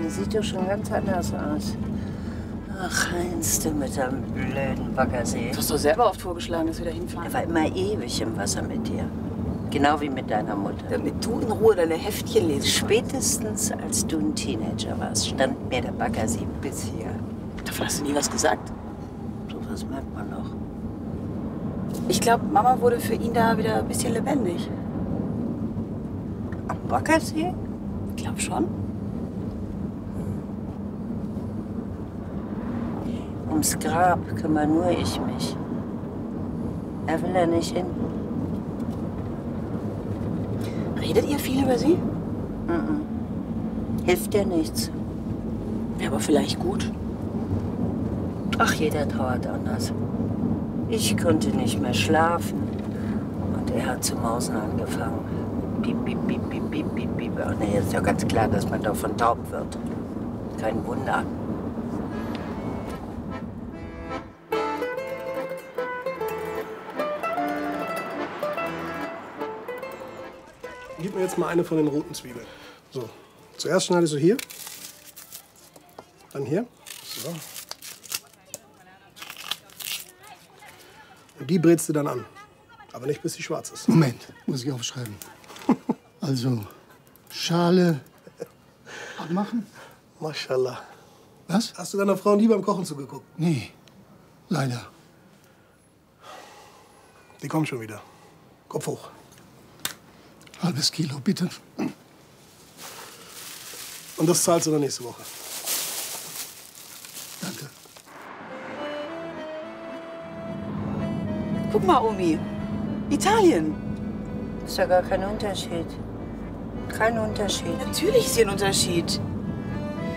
Die sieht doch schon ganz anders aus. Ach, Heinz, du mit deinem blöden Baggersee. Du hast doch selber oft vorgeschlagen, dass wir da hinfahren. Er war immer ewig im Wasser mit dir. Genau wie mit deiner Mutter. Damit du in Ruhe deine Heftchen lesen kannst. Spätestens als du ein Teenager warst, stand mir der Baggersee bis hier. Davon hast du nie was gesagt. So was merkt man doch. Ich glaube, Mama wurde für ihn da wieder ein bisschen lebendig. Am Baggersee? Ich glaube schon. Ums Grab kümmere nur ich mich. Er will ja nicht hin. Redet ihr viel über sie? Hilft dir nichts. Wäre aber vielleicht gut. Ach, jeder trauert anders. Ich konnte nicht mehr schlafen. Und er hat zu mausen angefangen. Piep, piep, piep, piep, piep, piep, piep. Ach nee, ist ja ganz klar, dass man davon taub wird. Kein Wunder. Gib mir jetzt mal eine von den roten Zwiebeln. So, zuerst schneidest du hier. Dann hier. So. Und die brätst du dann an. Aber nicht, bis sie schwarz ist. Moment, muss ich aufschreiben. Also, Schale abmachen? Maschallah. Was? Hast du deiner Frau nie beim Kochen zugeguckt? Nee, leider. Die kommt schon wieder. Kopf hoch. Halbes Kilo, bitte. Und das zahlst du dann nächste Woche. Danke. Guck mal, Omi. Italien. Ist ja gar kein Unterschied. Kein Unterschied. Natürlich ist hier ein Unterschied.